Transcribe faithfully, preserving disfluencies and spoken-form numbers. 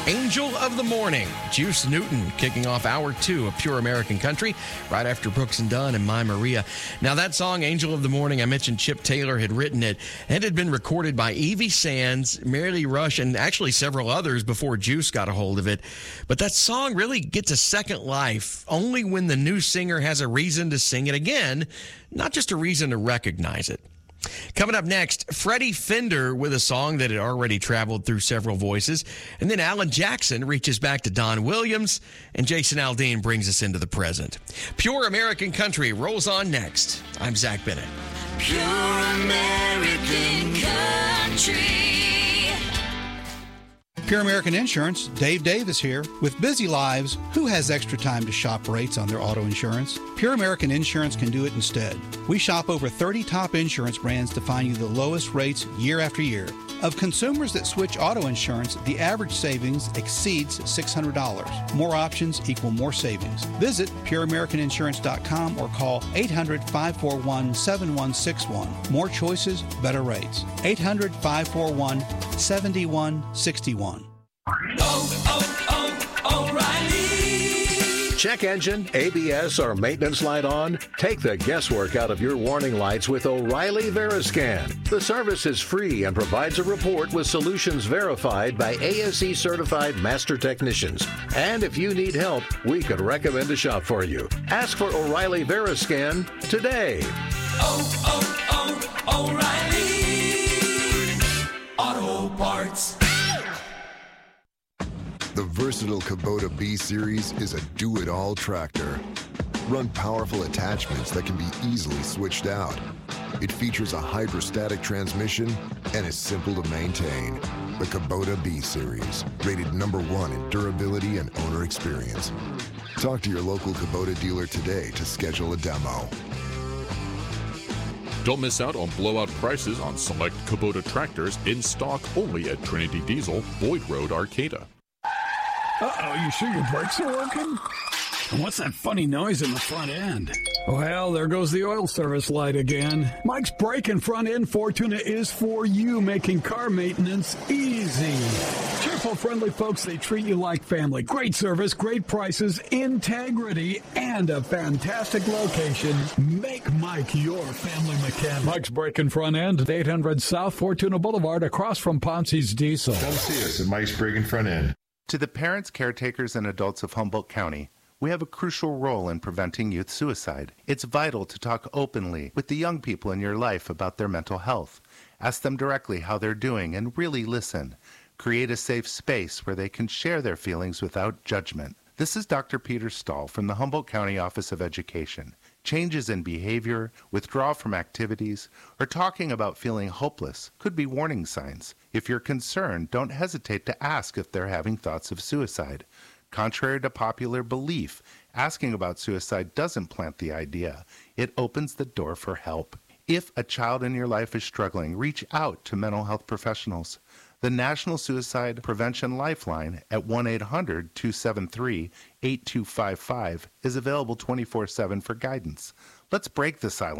Angel of the Morning, Juice Newton kicking off hour two of Pure American Country right after Brooks and Dunn and My Maria. Now that song, Angel of the Morning, I mentioned Chip Taylor had written it. It had been recorded by Evie Sands, Mary Lee Rush, and actually several others before Juice got a hold of it. But that song really gets a second life only when the new singer has a reason to sing it again, not just a reason to recognize it. Coming up next, Freddie Fender with a song that had already traveled through several voices. And then Alan Jackson reaches back to Don Williams, and Jason Aldean brings us into the present. Pure American Country rolls on next. I'm Zach Bennett. Pure American Country. Pure American Insurance, Dave Davis here. With busy lives, who has extra time to shop rates on their auto insurance? Pure American Insurance can do it instead. We shop over thirty top insurance brands to find you the lowest rates year after year. Of consumers that switch auto insurance, the average savings exceeds six hundred dollars. More options equal more savings. Visit pure american insurance dot com or call eight hundred, five four one, seven one six one. More choices, better rates. eight hundred, five four one, seven one six one. Oh, oh, oh, O'Reilly. Check engine, A B S, or maintenance light on? Take the guesswork out of your warning lights with O'Reilly Veriscan. The service is free and provides a report with solutions verified by A S E certified master technicians. And if you need help, we could recommend a shop for you. Ask for O'Reilly Veriscan today. Oh, oh, oh, O'Reilly Auto Parts. The versatile Kubota B Series is a do-it-all tractor. Run powerful attachments that can be easily switched out. It features a hydrostatic transmission and is simple to maintain. The Kubota B Series, rated number one in durability and owner experience. Talk to your local Kubota dealer today to schedule a demo. Don't miss out on blowout prices on select Kubota tractors in stock only at Trinity Diesel, Boyd Road, Arcata. Uh-oh, you sure your brakes are working? And what's that funny noise in the front end? Well, there goes the oil service light again. Mike's Brake and Front End Fortuna is for you, making car maintenance easy. Cheerful, friendly folks, they treat you like family. Great service, great prices, integrity, and a fantastic location. Make Mike your family mechanic. Mike's Brake and Front End at eight hundred South Fortuna Boulevard, across from Ponce's Diesel. Come see us at Mike's Brake and Front End. To the parents, caretakers, and adults of Humboldt County, we have a crucial role in preventing youth suicide. It's vital to talk openly with the young people in your life about their mental health. Ask them directly how they're doing and really listen. Create a safe space where they can share their feelings without judgment. This is Doctor Peter Stahl from the Humboldt County Office of Education. Changes in behavior, withdrawal from activities, or talking about feeling hopeless could be warning signs. If you're concerned, don't hesitate to ask if they're having thoughts of suicide. Contrary to popular belief, asking about suicide doesn't plant the idea. It opens the door for help. If a child in your life is struggling, reach out to mental health professionals. The National Suicide Prevention Lifeline at one eight hundred, two seven three, eight two five five is available twenty-four seven for guidance. Let's break the silence.